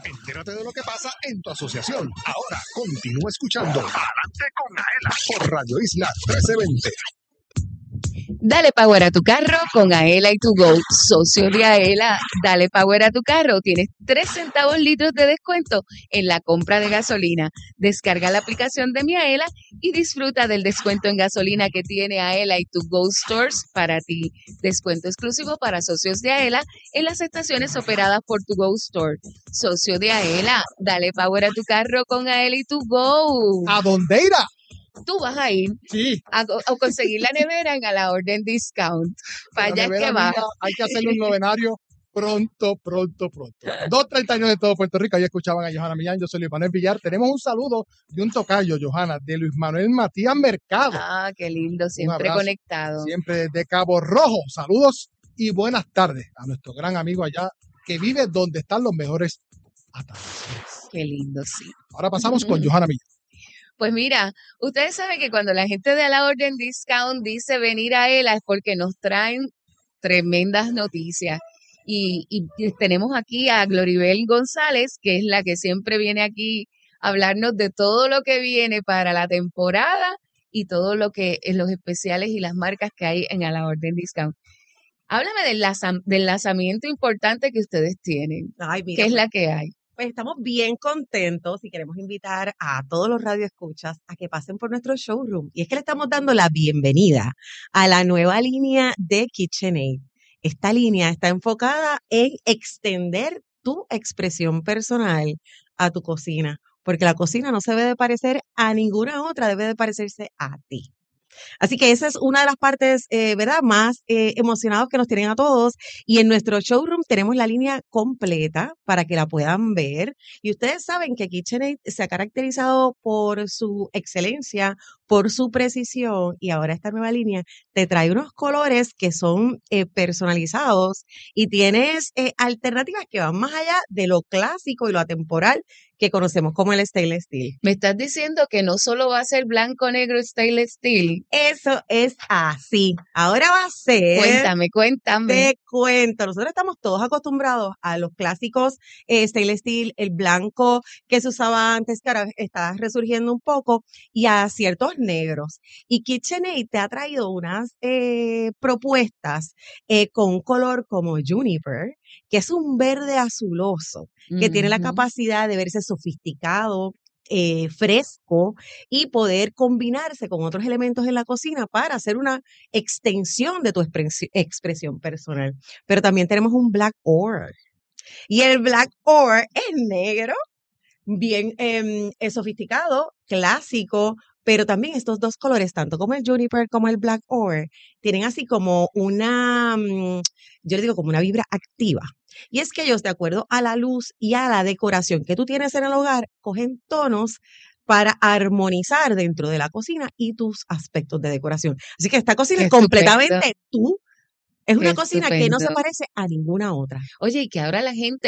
Entérate de lo que pasa en tu asociación. Ahora continúa escuchando Adelante con Aela por Radio Isla 1320. Dale power a tu carro con Aela y tu Go, socio de Aela. Dale power a tu carro. Tienes 3 centavos litros de descuento en la compra de gasolina. Descarga la aplicación de mi Aela y disfruta del descuento en gasolina que tiene Aela y tu Go Stores para ti. Descuento exclusivo para socios de Aela en las estaciones operadas por tu Go Store. Socio de Aela, dale power a tu carro con Aela y tu Go. ¿A dónde irá? Tú vas a ir a conseguir la nevera en A la Orden Discount. Para allá es que va. Hay que hacerle un novenario pronto. 2:39 de todo Puerto Rico. Ahí escuchaban a Johanna Millán. Yo soy Luis Manuel Villar. Tenemos un saludo de un tocayo, Johanna, de Luis Manuel Matías Mercado. Ah, qué lindo. Siempre conectado. Siempre de Cabo Rojo. Saludos y buenas tardes a nuestro gran amigo allá que vive donde están los mejores atardeceres. Qué lindo, sí. Ahora pasamos con Johanna Millán. Pues mira, ustedes saben que cuando la gente de A la Orden Discount dice venir a ELA es porque nos traen tremendas noticias. Y tenemos aquí a Gloribel González, que es la que siempre viene aquí a hablarnos de todo lo que viene para la temporada y todo lo que es los especiales y las marcas que hay en A la Orden Discount. Háblame del lanzamiento importante que ustedes tienen. Ay, mira, ¿Qué es la que hay? Pues estamos bien contentos y queremos invitar a todos los radioescuchas a que pasen por nuestro showroom. Y es que le estamos dando la bienvenida a la nueva línea de KitchenAid. Esta línea está enfocada en extender tu expresión personal a tu cocina, porque la cocina no se debe de parecer a ninguna otra, debe de parecerse a ti. Así que esa es una de las partes, ¿verdad?, más emocionados que nos tienen a todos. Y en nuestro showroom tenemos la línea completa para que la puedan ver. Y ustedes saben que KitchenAid se ha caracterizado por su excelencia, por su precisión. Y ahora esta nueva línea te trae unos colores que son personalizados y tienes alternativas que van más allá de lo clásico y lo atemporal que conocemos como el stainless steel. Me estás diciendo que no solo va a ser blanco, negro, stainless steel. Eso es así. Ahora va a ser... Cuéntame. Te cuento. Nosotros estamos todos acostumbrados a los clásicos stainless steel, el blanco que se usaba antes, que ahora está resurgiendo un poco, y a ciertos negros. Y KitchenAid te ha traído unas propuestas con un color como Juniper, que es un verde azuloso, que tiene la capacidad de verse sofisticado, fresco y poder combinarse con otros elementos en la cocina para hacer una extensión de tu expresión personal. Pero también tenemos un Black Ore. Y el Black Ore es negro, bien sofisticado, clásico, pero también estos dos colores, tanto como el Juniper como el Black Ore, tienen así como una, yo le digo como una vibra activa. Y es que ellos, de acuerdo a la luz y a la decoración que tú tienes en el hogar, cogen tonos para armonizar dentro de la cocina y tus aspectos de decoración. Así que esta cocina es completamente tú. Es una cocina que no se parece a ninguna otra. Oye, y que ahora la gente